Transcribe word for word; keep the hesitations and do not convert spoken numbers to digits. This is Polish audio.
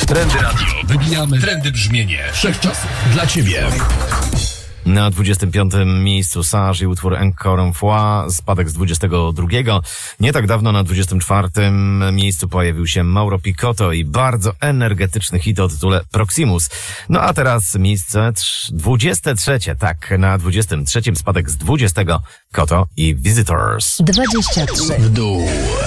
Trendy Radio. Wybijamy trendy brzmienie wszechczasów dla Ciebie. Na dwudziestym piątym miejscu Sage i utwór Encore une fois, spadek z dwudziestego drugiego. Nie tak dawno na dwudziestym czwartym miejscu pojawił się Mauro Picotto i bardzo energetyczny hit o tytule Proximus. No a teraz miejsce dwudzieste trzecie, tak, na dwudziestym trzecim spadek z dwudziestego Koto i Visitors. dwadzieścia trzy w dół.